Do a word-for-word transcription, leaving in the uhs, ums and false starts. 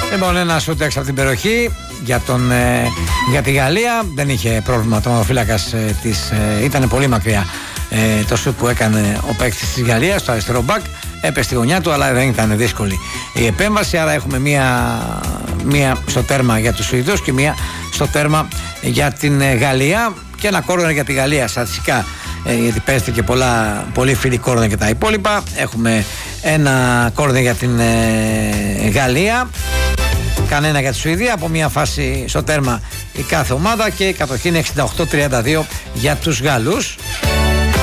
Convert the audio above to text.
Λοιπόν, ένα σούτ έξω από την περιοχή για, τον, ε, για τη Γαλλία. Δεν είχε πρόβλημα το φύλακας ε, της. Ε, ήταν πολύ μακριά ε, το σούτ που έκανε ο παίκτης της Γαλλίας, το αριστερό μπακ. Έπεσε στη γωνιά του, αλλά δεν ήταν δύσκολη η επέμβαση. Άρα έχουμε μία, μία στο τέρμα για τους Σουηδούς και μία στο τέρμα για την ε, Γαλλία. Και ένα κόρνερ για τη Γαλλία στατιστικά, ε, γιατί παίζεται και πολλά, πολύ φίλοι κόρνερ και τα υπόλοιπα. Έχουμε ένα κόρνερ για την ε, Γαλλία, κανένα για τη Σουηδία. Από μια φάση στο τέρμα η κάθε ομάδα, και η κατοχή είναι εξήντα οκτώ τριάντα δύο για τους Γάλλους.